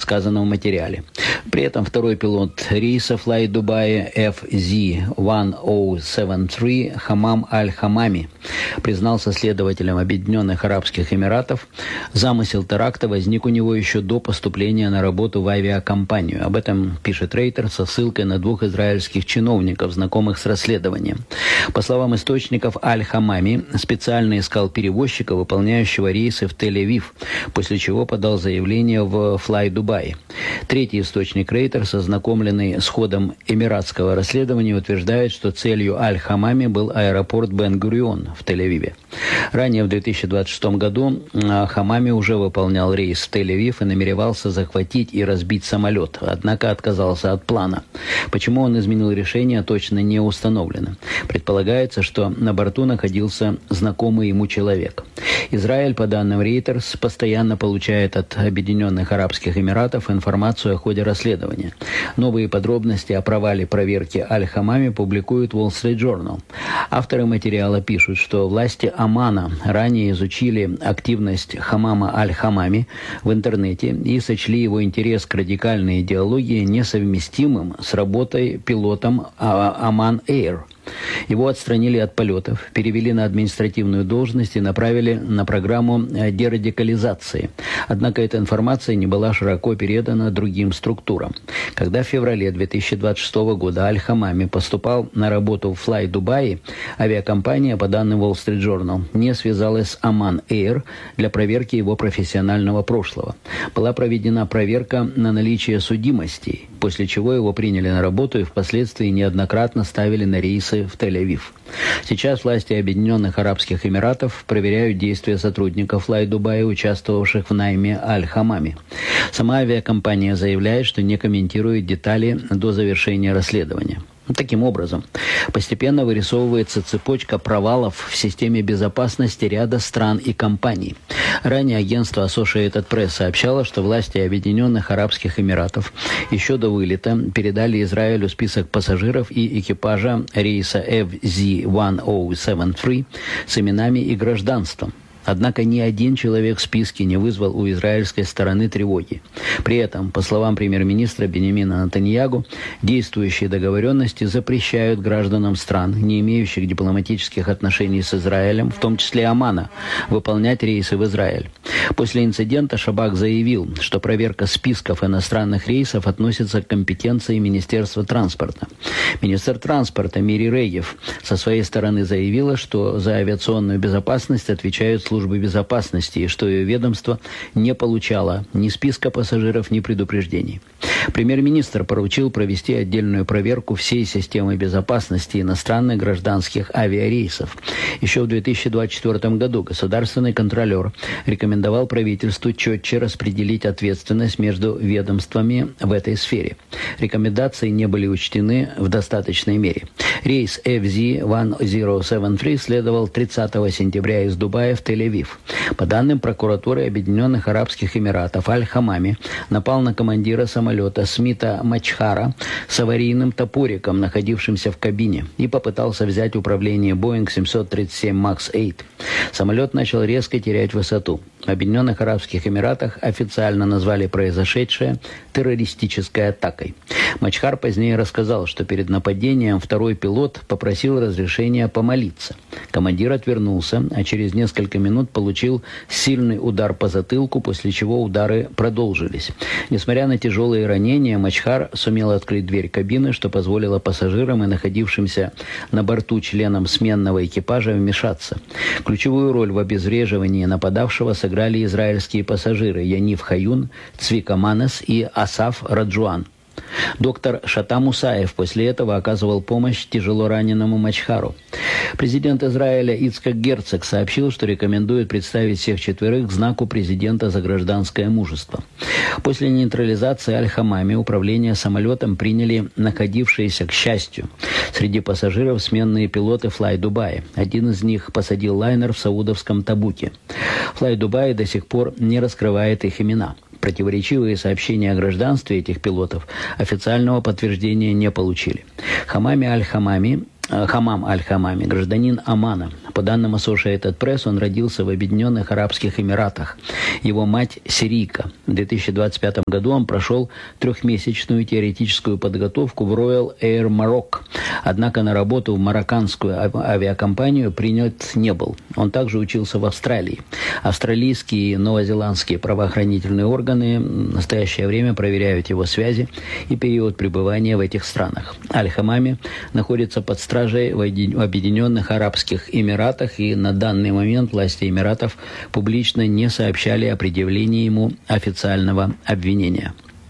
сказано в материале. При этом второй пилот рейса Fly Dubai FZ-1073 Хамам Аль-Хамами признался следователям Объединенных Арабских Эмиратов. Замысел теракта возник у него еще до поступления на работу в авиакомпанию. Об этом пишет Рейтер со ссылкой на 2 израильских чиновников, знакомых с расследованием. По словам источников, Аль-Хамами специально искал перевозчика, выполняющего рейсы в Тель-Авив, после чего подал заявление в Fly Dubai. Третий источник Рейтер, ознакомленный с ходом эмиратского расследования, утверждает, что целью Аль-Хамами был аэропорт Бен-Гурион в Тель-Авиве. Ранее в 2026 году Хамами уже выполнял рейс в Тель-Авив и намеревался захватить и разбить самолет, однако отказался от плана. Почему он изменил решение, точно не установлено. Предполагается, что на борту находился знакомый ему человек. Израиль, по данным Reuters, постоянно получает от Объединенных Арабских Эмиратов информацию о ходе расследования. Новые подробности о провале проверки Аль-Хамами публикует Wall Street Journal. Авторы материала пишут, что власти Омана ранее изучили активность Хамама Аль-Хамами в интернете и сочли его интерес к радикальной идеологии несовместимым с работой пилотом Оман Air. Его отстранили от полетов, перевели на административную должность и направили на программу дерадикализации. Однако эта информация не была широко передана другим структурам. Когда в феврале 2026 года Аль-Хамами поступал на работу в Fly Dubai, авиакомпания, по данным Wall Street Journal, не связалась с Oman Air для проверки его профессионального прошлого. Была проведена проверка на наличие судимостей, после чего его приняли на работу и впоследствии неоднократно ставили на рейсы в Тель-Авив. Сейчас власти Объединенных Арабских Эмиратов проверяют действия сотрудников Fly Dubai, участвовавших в найме Аль-Хамами. Сама авиакомпания заявляет, что не комментирует детали до завершения расследования. Таким образом, постепенно вырисовывается цепочка провалов в системе безопасности ряда стран и компаний. Ранее агентство Associated Press сообщало, что власти Объединенных Арабских Эмиратов еще до вылета передали Израилю список пассажиров и экипажа рейса FZ-1073 с именами и гражданством. Однако ни один человек в списке не вызвал у израильской стороны тревоги. При этом, по словам премьер-министра Биньямина Нетаньяху, действующие договоренности запрещают гражданам стран, не имеющих дипломатических отношений с Израилем, в том числе Омана, выполнять рейсы в Израиль. После инцидента Шабак заявил, что проверка списков иностранных рейсов относится к компетенции Министерства транспорта. Министр транспорта Мири Регев со своей стороны заявила, что за авиационную безопасность отвечают службы безопасности и что ее ведомство не получало ни списка пассажиров, ни предупреждений. Премьер-министр поручил провести отдельную проверку всей системы безопасности иностранных гражданских авиарейсов. Еще в 2024 году государственный контролер рекомендовал правительству четче распределить ответственность между ведомствами в этой сфере. Рекомендации не были учтены в достаточной мере. Рейс FZ-1073 следовал 30 сентября из Дубая в Тель-Авив. По данным прокуратуры Объединенных Арабских Эмиратов, Аль-Хамами напал на командира самолета Смита Мачхара с аварийным топориком, находившимся в кабине, и попытался взять управление Boeing 737 MAX 8. Самолет начал резко терять высоту. В Объединенных Арабских Эмиратах официально назвали произошедшее террористической атакой. Мачхар позднее рассказал, что перед нападением второй пилот попросил разрешения помолиться. Командир отвернулся, а через несколько минут получил сильный удар по затылку, после чего удары продолжились. Несмотря на тяжелые ранения, Мачхар сумел открыть дверь кабины, что позволило пассажирам и находившимся на борту членам сменного экипажа вмешаться. Ключевую роль в обезвреживании нападавшего сыграли израильские пассажиры Янив Хаюн, Цвика Манес и Асаф Раджуан. Доктор Шата Мусаев после этого оказывал помощь тяжело раненому Мачхару. Президент Израиля Ицхак Герцог сообщил, что рекомендует представить всех четверых к знаку президента за гражданское мужество. После нейтрализации Аль-Хамами управление самолетом приняли находившиеся, к счастью, среди пассажиров сменные пилоты Fly Dubai. Один из них посадил лайнер в саудовском Табуке. Fly Dubai до сих пор не раскрывает их имена. Противоречивые сообщения о гражданстве этих пилотов официального подтверждения не получили. Хамам Аль-Хамами, гражданин Омана, По данным Associated Press, он родился в Объединенных Арабских Эмиратах. Его мать сирийка. В 2025 году он прошел трехмесячную теоретическую подготовку в Royal Air Maroc. Однако на работу в марокканскую авиакомпанию принят не был. Он также учился в Австралии. Австралийские и новозеландские правоохранительные органы в настоящее время проверяют его связи и период пребывания в этих странах. Аль-Хамами находится под стражей в Объединенных Арабских Эмиратах, и на данный момент власти Эмиратов публично не сообщали о предъявлении ему официального обвинения.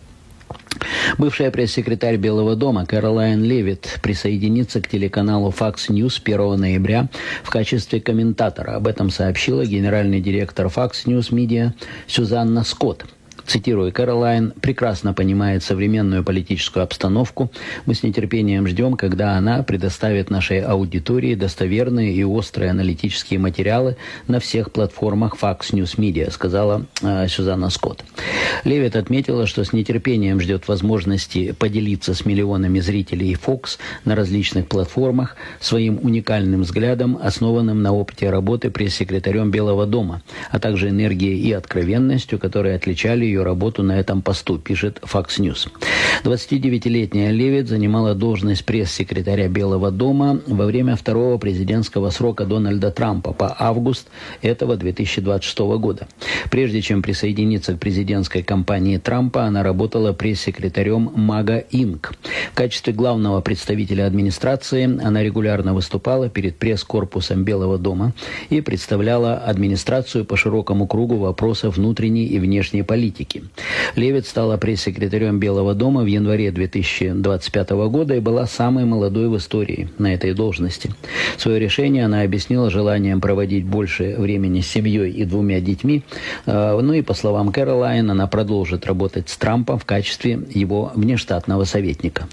Бывшая пресс-секретарь Белого дома Кэролайн Левитт присоединится к телеканалу Fox News 1 ноября в качестве комментатора. Об этом сообщила генеральный директор Fox News Media Сюзанна Скотт. Цитирую, Кэролайн прекрасно понимает современную политическую обстановку. Мы с нетерпением ждем, когда она предоставит нашей аудитории достоверные и острые аналитические материалы на всех платформах Fox News Media, сказала Сюзанна Скотт. Левитт отметила, что с нетерпением ждет возможности поделиться с миллионами зрителей Fox на различных платформах своим уникальным взглядом, основанным на опыте работы пресс-секретарем Белого дома, а также энергией и откровенностью, которые отличали ее работу на этом посту, пишет Fox News. 29-летняя Левитт занимала должность пресс-секретаря Белого дома во время второго президентского срока Дональда Трампа по август этого 2026 года. Прежде чем присоединиться к президентской кампании Трампа, она работала пресс-секретарем MAGA Inc. В качестве главного представителя администрации она регулярно выступала перед пресс-корпусом Белого дома и представляла администрацию по широкому кругу вопросов внутренней и внешней политики. Левитт стала пресс-секретарем Белого дома в январе 2025 года и была самой молодой в истории на этой должности. Свое решение она объяснила желанием проводить больше времени с семьей и 2 детьми. Ну и, по словам Кэролайн, она продолжит работать с Трампом в качестве его внештатного советника.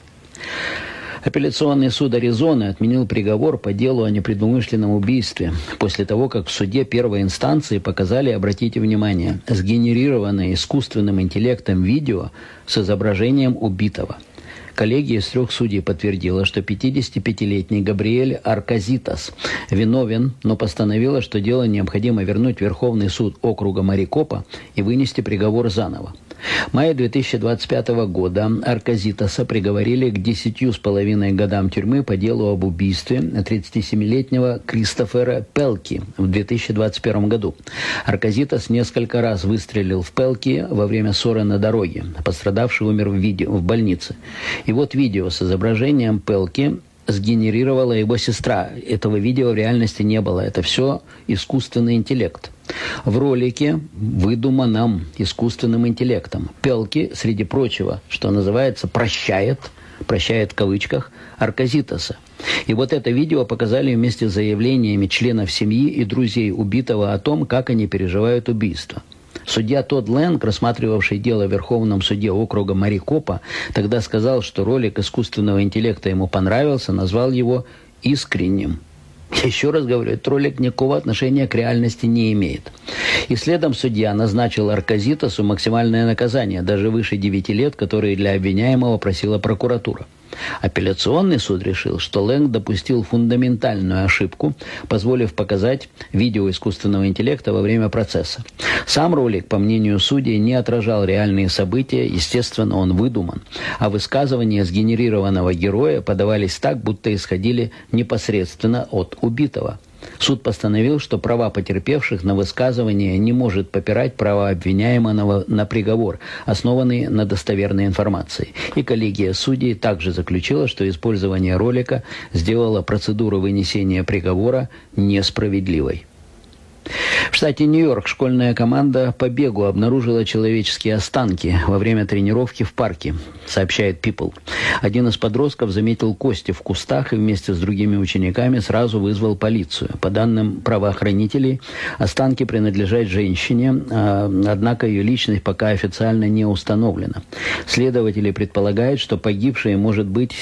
Апелляционный суд Аризоны отменил приговор по делу о непредумышленном убийстве после того, как в суде первой инстанции показали, обратите внимание, сгенерированное искусственным интеллектом видео с изображением убитого. Коллегия из 3 судей подтвердила, что 55-летний Габриэль Арказитас виновен, но постановила, что дело необходимо вернуть в Верховный суд округа Марикопа и вынести приговор заново. В мае 2025 года Арказитаса приговорили к 10,5 годам тюрьмы по делу об убийстве 37-летнего Кристофера Пелки в 2021 году. Арказитас несколько раз выстрелил в Пелки во время ссоры на дороге. Пострадавший умер в больнице. И вот видео с изображением Пелки сгенерировала его сестра. Этого видео в реальности не было. Это все искусственный интеллект. В ролике, выдуманном искусственным интеллектом, Пелки, среди прочего, что называется, прощает в кавычках, Арказитаса. И вот это видео показали вместе с заявлениями членов семьи и друзей убитого о том, как они переживают убийство. Судья Тодд Лэнг, рассматривавший дело в Верховном суде округа Марикопа, тогда сказал, что ролик искусственного интеллекта ему понравился, назвал его искренним. Еще раз говорю, этот ролик никакого отношения к реальности не имеет. И следом судья назначил Арказитасу максимальное наказание, даже выше 9 лет, которые для обвиняемого просила прокуратура. Апелляционный суд решил, что Лэнг допустил фундаментальную ошибку, позволив показать видео искусственного интеллекта во время процесса. Сам ролик, по мнению судей, не отражал реальные события, естественно, он выдуман, а высказывания сгенерированного героя подавались так, будто исходили непосредственно от убитого. Суд постановил, что права потерпевших на высказывание не может попирать права обвиняемого на приговор, основанный на достоверной информации. И коллегия судей также заключила, что использование ролика сделало процедуру вынесения приговора несправедливой. В штате Нью-Йорк школьная команда по бегу обнаружила человеческие останки во время тренировки в парке, сообщает People. Один из подростков заметил кости в кустах и вместе с другими учениками сразу вызвал полицию. По данным правоохранителей, останки принадлежат женщине, однако ее личность пока официально не установлена. Следователи предполагают, что погибшей может быть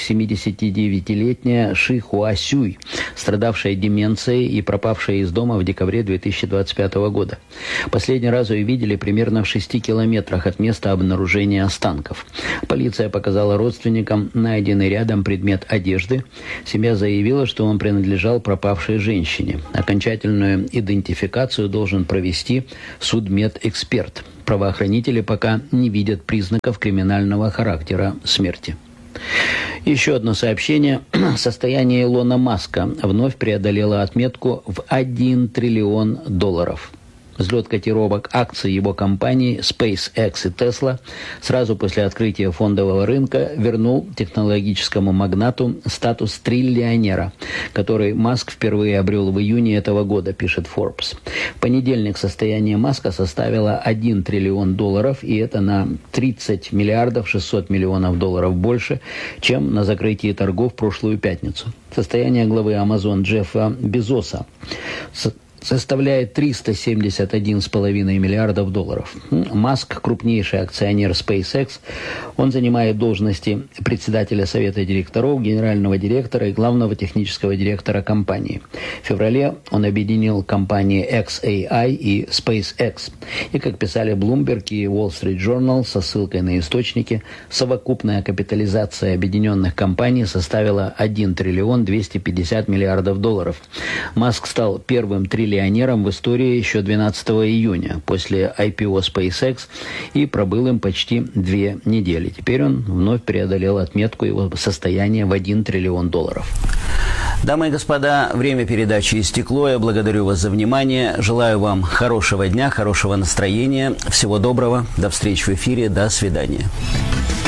79-летняя Ши Хуа Сюй, страдавшая деменцией и пропавшая из дома в декабре 2019 2025 года. Последний раз ее видели примерно в 6 километрах от места обнаружения останков. Полиция показала родственникам найденный рядом предмет одежды. Семья заявила, что он принадлежал пропавшей женщине. Окончательную идентификацию должен провести судмедэксперт. Правоохранители пока не видят признаков криминального характера смерти. Еще одно сообщение. Состояние Илона Маска вновь преодолело отметку в $1 триллион. Взлет котировок акций его компаний SpaceX и Tesla сразу после открытия фондового рынка вернул технологическому магнату статус триллионера, который Маск впервые обрел в июне этого года, пишет Forbes. В понедельник состояние Маска составило $1 триллион, и это на 30 миллиардов 600 миллионов долларов больше, чем на закрытии торгов в прошлую пятницу. Состояние главы Amazon Джеффа Безоса составляет $371,5 миллиардов. Маск, крупнейший акционер SpaceX, он занимает должности председателя совета директоров, генерального директора и главного технического директора компании. В феврале он объединил компании XAI и SpaceX. И, как писали Bloomberg и Wall Street Journal со ссылкой на источники, совокупная капитализация объединенных компаний составила $1 триллион 250 миллиардов. Маск стал первым триллионером в истории еще 12 июня после IPO SpaceX и пробыл им почти 2 недели. Теперь он вновь преодолел отметку его состояния в $1 триллион. Дамы и господа, время передачи истекло. Я благодарю вас за внимание. Желаю вам хорошего дня, хорошего настроения. Всего доброго. До встречи в эфире. До свидания.